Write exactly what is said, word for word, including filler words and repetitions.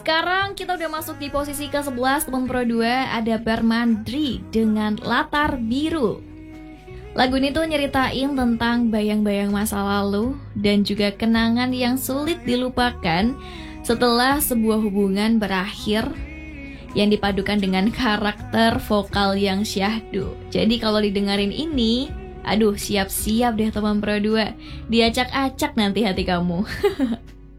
Sekarang kita udah masuk di posisi ke sebelas, teman Pro dua, ada Bermandri dengan Latar Biru. Lagu ini tuh nyeritain tentang bayang-bayang masa lalu dan juga kenangan yang sulit dilupakan setelah sebuah hubungan berakhir, yang dipadukan dengan karakter vokal yang syahdu. Jadi kalau didengarin ini, aduh siap-siap deh teman Pro dua, diacak-acak nanti hati kamu.